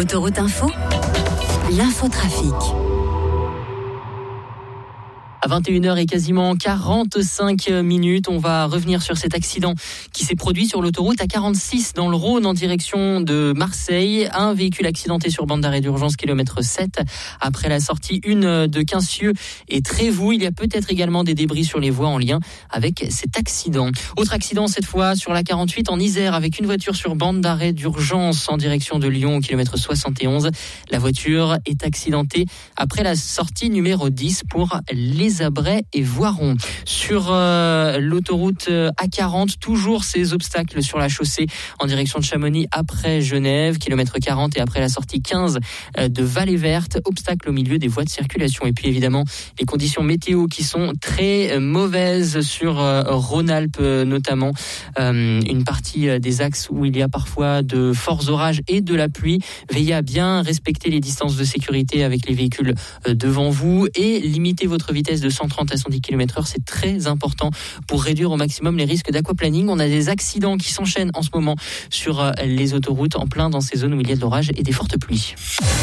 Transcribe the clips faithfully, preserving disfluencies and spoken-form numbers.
Autoroute Info, l'infotrafic. À vingt et une heures et quasiment quarante-cinq minutes, on va revenir sur cet accident qui s'est produit sur l'autoroute A quarante-six dans le Rhône en direction de Marseille. Un véhicule accidenté sur bande d'arrêt d'urgence kilomètre sept après la sortie une de Quincieux et Trévoux. Il y a peut-être également des débris sur les voies en lien avec cet accident. Autre accident cette fois sur la quarante-huit en Isère avec une voiture sur bande d'arrêt d'urgence en direction de Lyon au kilomètre soixante et onze. La voiture est accidentée après la sortie numéro dix pour les Abrais et Voiron. Sur euh, l'autoroute A quarante, toujours ces obstacles sur la chaussée en direction de Chamonix après Genève, kilomètre quarante et après la sortie quinze de Vallée Verte, obstacle au milieu des voies de circulation. Et puis évidemment, les conditions météo qui sont très mauvaises sur euh, Rhône-Alpes notamment. Euh, une partie des axes où il y a parfois de forts orages et de la pluie. Veillez à bien respecter les distances de sécurité avec les véhicules devant vous et limitez votre vitesse de cent trente à cent dix kilomètres heure, c'est très important pour réduire au maximum les risques d'aquaplaning. On a des accidents qui s'enchaînent en ce moment sur les autoroutes, en plein dans ces zones où il y a de l'orage et des fortes pluies.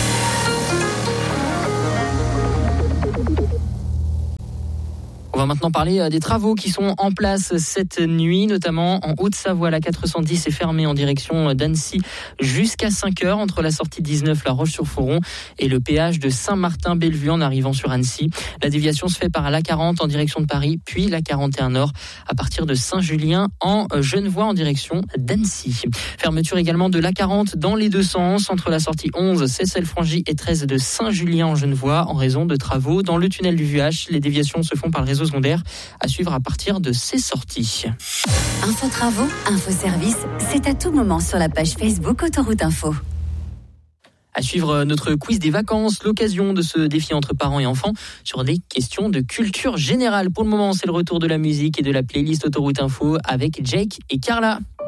On va maintenant parler des travaux qui sont en place cette nuit, notamment en Haute-Savoie. La quatre cent dix est fermée en direction d'Annecy jusqu'à cinq heures entre la sortie dix-neuf La Roche-sur-Foron et le péage de Saint-Martin-Bellevue en arrivant sur Annecy. La déviation se fait par l'A quarante en direction de Paris, puis l'A quarante et un Nord à partir de Saint-Julien en Genevois en direction d'Annecy. Fermeture également de l'A quarante dans les deux sens entre la sortie onze Seyssel-Frangy et treize de Saint-Julien en Genevois en raison de travaux dans le tunnel du V H. Les déviations se font par le réseau secondaire à suivre à partir de ces sorties. Info travaux, info service, c'est à tout moment sur la page Facebook Autoroute Info. À suivre notre quiz des vacances, l'occasion de se défier entre parents et enfants sur des questions de culture générale. Pour le moment, c'est le retour de la musique et de la playlist Autoroute Info avec Jake et Carla.